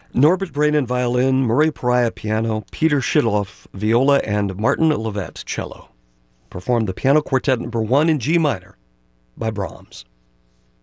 Norbert Brainin violin, Murray Pariah piano, Peter Schidloff viola, and Martin Levett cello. Performed the Piano Quartet No. 1 in G minor by Brahms.